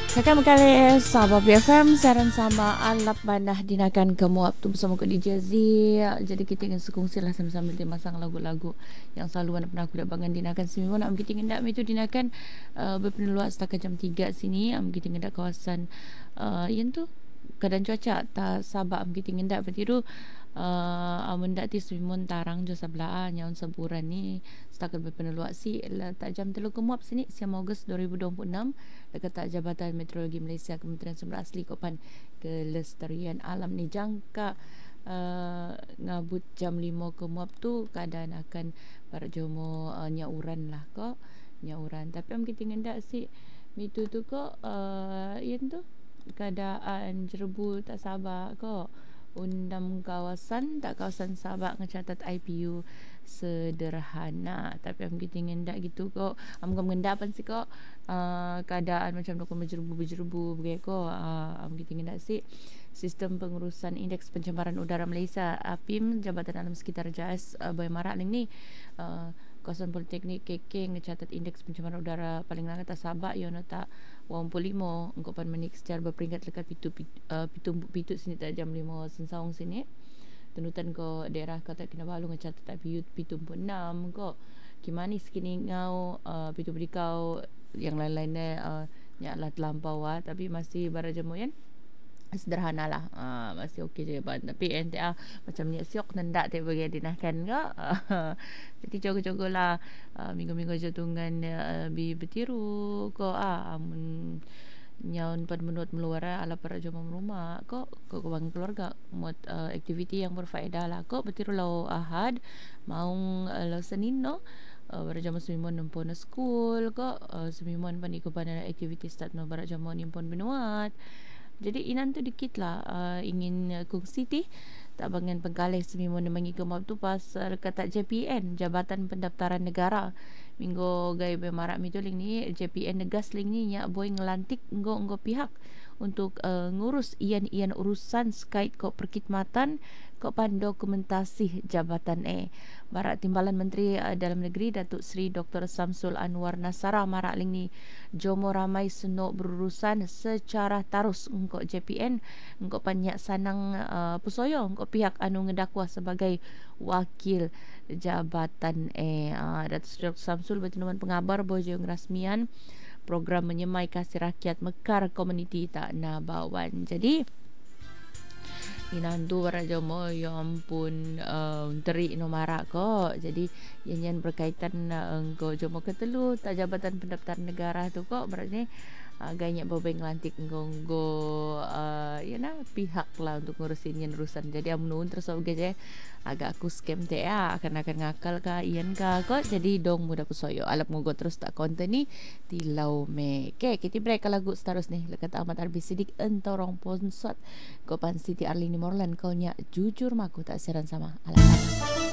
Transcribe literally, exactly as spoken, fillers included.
Kakak kali sahabat B F M saran sama alap banah dinakan kamu tu bersama Kak D J Z. Jadi kita ingin sekongsi lah sambil-sambil dia masang lagu-lagu yang selalu pernah aku dak bangan dinakan semua nak kita ingin dak itu dinakan uh, berpeneluak setakat jam tiga sini am kita ingin dak kawasan uh, yang tu keadaan cuaca tak sabak am kita ingin dak bertiru uh, amun dak ti swimun tarang jo sebelah nyaun seburan ni setakat berpeneluak si lah tak jam telu kemuap sini siam Ogos dua ribu dua puluh enam dekat tak Jabatan Meteorologi Malaysia Kementerian Sumber Asli Kopan Kelestarian Alam ni jangka uh, ngabut jam lima ke muap tu keadaan akan barat jomo uh, nyauran lah kok nyauran tapi am kita ngendak si mitu tu kok uh, yen tu keadaan jerebu tak sabar kok undam kawasan tak kawasan Sabak ngecatat I P U sederhana tapi am kita ngendak gitu kok am ngendak apa sih kok uh, keadaan macam nak berjerubu-berjerubu begitu kok uh, am kita ngendak sih Sistem Pengurusan Indeks Pencemaran Udara Malaysia A P I M Jabatan Alam Sekitar J A S uh, Boy Marak ni uh, kawasan Politeknik K K ngecatat indeks pencemaran udara paling lang atas Sabak yo nota dua puluh lima engkau pan menik secara berperingkat lekat pitu pitu, uh, pitu, pitu sini tak jam lima sensaung sini tunutan ko daerah Kota Kinabalu ngecatat tak pitu pitu enam ko kimani sekini ngau uh, pitu berikau yang lain-lainnya uh, nyaklah terlampau ah tapi masih barajamoyan sederhana lah uh, masih okey je ban tapi N T A macam ni siok nendak dia bagi dinahkan ke uh, jadi jogo-jogo lah uh, minggu-minggu jatungan uh, bi bertiru ko ah um, nyaun pada menurut meluar ala para joma rumah ko ko bang keluarga muat uh, aktiviti yang berfaedah lah ko bertiru lau Ahad mau uh, lau Senin no Uh, bara jam sembilan nempon school ko uh, sembilan panikupan aktiviti start no bara jam nimpon benuat jadi inan tu dikit lah uh, ingin uh, kongsi ti tak bangan pengkalih semimon mangi kemap tu pasal kata J P N Jabatan Pendaftaran Negara minggu gay bemarak mituling ni J P N negas ling ni nyak boy ngelantik nggo nggo pihak untuk uh, ngurus ian-ian urusan sekait kok perkhidmatan kok pan dokumentasi jabatan eh Barak Timbalan Menteri uh, Dalam Negeri Datuk Seri Doktor Samsul Anwar Nasara marak ling ni jomo ramai senok berurusan secara tarus engkau J P N engkau panyak sanang uh, pusoyo engkau pihak anu ngedakwa sebagai wakil jabatan eh uh, Datuk Seri Doktor Samsul bertemuan pengabar bojo ngerasmian program menyemai kasih rakyat Mekar Komuniti Tak Nabawan. Jadi inandu waraja mo ya ampun uh, terik no marak kok jadi yang yang berkaitan uh, engko jomo ketelu tak Jabatan Pendaftaran Negara tu kok berarti uh, ganyak bobeng lantik nggo uh, ya nah pihak lah untuk ngurusin yang urusan jadi amun terus oge je agak aku scam teh ya akan akan ngakal ka ian ka kok jadi dong muda kusoyo alap ngogo terus tak konten ni tilau me okay, kita break lagu terus nih lekat amat arbi sidik entorong ponsot Kopan Siti Arlini Morlan kau nyak jujur maku tak siaran sama alam